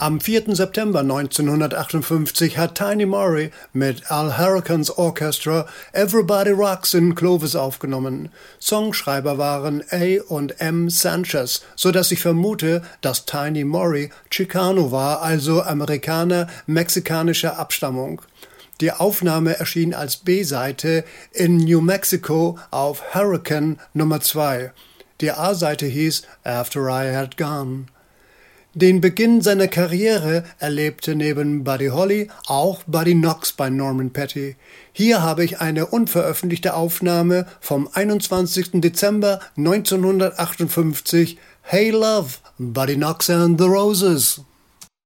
Am 4. September 1958 hat Tiny Maury mit Al Hurricanes Orchestra Everybody Rocks in Clovis aufgenommen. Songschreiber waren A. und M. Sanchez, so dass ich vermute, dass Tiny Maury Chicano war, also Amerikaner mexikanischer Abstammung. Die Aufnahme erschien als B-Seite in New Mexico auf Hurricane Nummer 2. Die A-Seite hieß After I Had Gone. Den Beginn seiner Karriere erlebte neben Buddy Holly auch Buddy Knox bei Norman Petty. Hier habe ich eine unveröffentlichte Aufnahme vom 21. Dezember 1958. Hey Love, Buddy Knox and the Roses.